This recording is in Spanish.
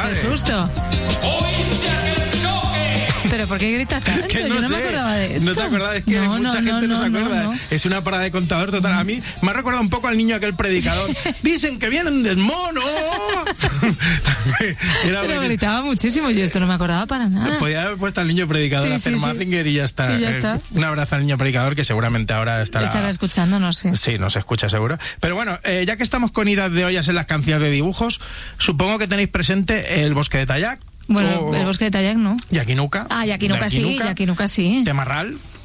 qué susto. ¿Pero por qué grita tanto? Que Yo no sé. me acordaba de esto. ¿No te acordabas? Es que mucha gente no se acuerda. No. Es una parada de contador total. A mí me ha recordado un poco al niño aquel predicador. Dicen que vienen del mono. Pero gritaba muchísimo. Yo esto no me acordaba para nada. Podía haber puesto al niño predicador a hacer Mazinger y ya está. Y ya está. Un abrazo al niño predicador que seguramente ahora estará escuchando, no sé. Sí, nos escucha seguro. Pero bueno, ya que estamos con idas de ollas en las canciones de dibujos, supongo que tenéis presente El bosque de Tayac. Bueno, El bosque de Tayac no. Yaquinuca. Ah, Yaquinuca sí, Yaquinuca sí. Temarral.